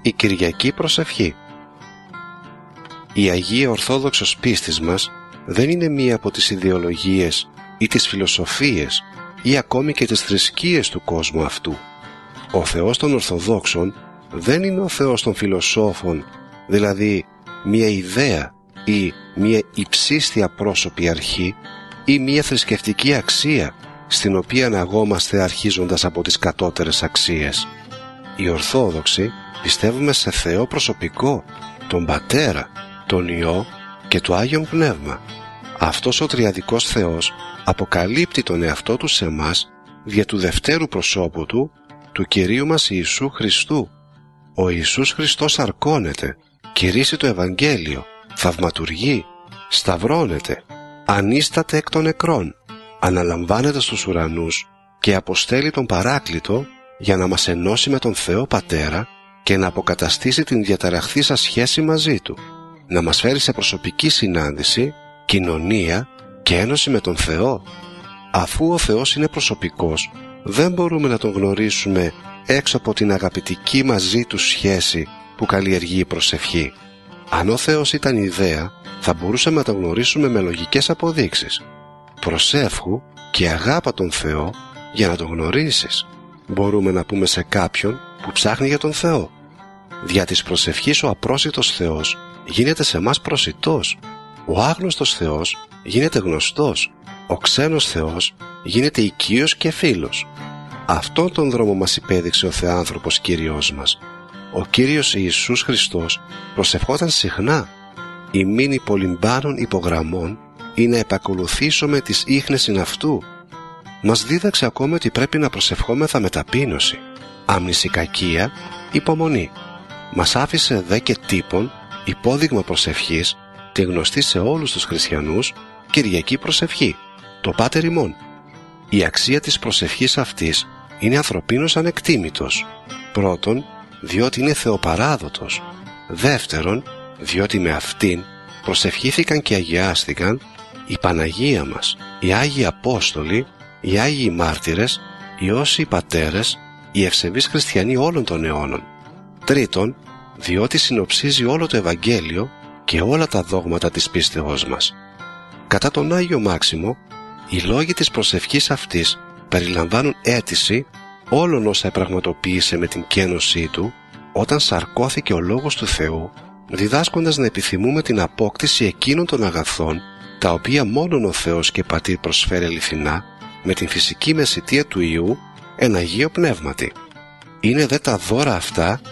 η Κυριακή προσευχή. Η Αγία Ορθόδοξος πίστης μας δεν είναι μία από τις ιδεολογίες ή τις φιλοσοφίες ή ακόμη και τις θρησκείες του κόσμου αυτού. Ο Θεός των Ορθοδόξων δεν είναι ο Θεός των φιλοσόφων, δηλαδή μία ιδέα ή μία υψίστια πρόσωπη αρχή ή μία θρησκευτική αξία στην οποία αναγόμαστε αρχίζοντας από τις κατώτερες αξίες. Οι Ορθόδοξοι πιστεύουμε σε Θεό προσωπικό, τον Πατέρα, τον Υιό και το Άγιον Πνεύμα. Αυτός ο τριαδικός Θεός αποκαλύπτει τον εαυτό του σε εμάς δια του δευτέρου προσώπου του, του Κυρίου μας Ιησού Χριστού. Ο Ιησούς Χριστός αρκώνεται, κηρύσσει το Ευαγγέλιο, θαυματουργεί, σταυρώνεται, ανίσταται εκ των νεκρών, αναλαμβάνεται στους ουρανούς και αποστέλει τον Παράκλητο για να μας ενώσει με τον Θεό Πατέρα και να αποκαταστήσει την διαταραχθήσα σχέση μαζί Του, να μας φέρει σε προσωπική συνάντηση, κοινωνία και ένωση με τον Θεό. Αφού ο Θεός είναι προσωπικός, δεν μπορούμε να τον γνωρίσουμε έξω από την αγαπητική μαζί Του σχέση που καλλιεργεί η προσευχή. Αν ο Θεός ήταν ιδέα, θα μπορούσαμε να τον γνωρίσουμε με λογικές αποδείξεις. Προσεύχου και αγάπα τον Θεό για να τον γνωρίσεις, μπορούμε να πούμε σε κάποιον που ψάχνει για τον Θεό. Δια της προσευχής ο απρόσιτος Θεός γίνεται σε μας προσιτός, ο άγνωστος Θεός γίνεται γνωστός, ο ξένος Θεός γίνεται οικείος και φίλος. Αυτόν τον δρόμο μας υπέδειξε ο Θεάνθρωπος Κύριος μας. Ο Κύριος Ιησούς Χριστός προσευχόταν συχνά. Η μήνυ πολυμπάνων υπογραμμών ή να επακολουθήσουμε τις ίχνεσιν αυτού. Μας δίδαξε ακόμα ότι πρέπει να προσευχόμεθα με ταπείνωση, αμνησικακία, υπομονή. Μας άφησε δε και τύπον υπόδειγμα προσευχής, τη γνωστή σε όλους τους χριστιανούς Κυριακή προσευχή, το Πάτερ ημών. Η αξία της προσευχής αυτής είναι ανθρωπίνως ανεκτήμητος. Πρώτον, διότι είναι θεοπαράδοτος. Δεύτερον, διότι με αυτήν προσευχήθηκαν και αγιάστηκαν η Παναγία μας, οι Άγιοι Απόστολοι, οι Άγιοι Μάρτυρες, οι Όσιοι Πατέρες, οι ευσεβείς χριστιανοί όλων των αιώνων. Τρίτον, διότι συνοψίζει όλο το Ευαγγέλιο και όλα τα δόγματα της πίστεώς μας. Κατά τον Άγιο Μάξιμο, οι λόγοι της προσευχής αυτής περιλαμβάνουν αίτηση όλων όσα επραγματοποίησε με την κένωσή Του όταν σαρκώθηκε ο Λόγος του Θεού, διδάσκοντας να επιθυμούμε την απόκτηση εκείνων των αγαθών τα οποία μόνον ο Θεός και Πατήρ προσφέρει αληθινά με την φυσική μεσιτεία του Υιού εν Αγίο Πνεύματι. Είναι δε τα δώρα αυτά